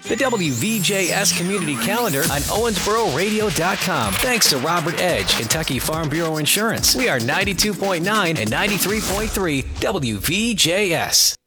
the WVJS Community Calendar on OwensboroRadio.com. Thanks to Robert Edge, Kentucky Farm Bureau Insurance. We are 92.9 and 93.3 WVJS.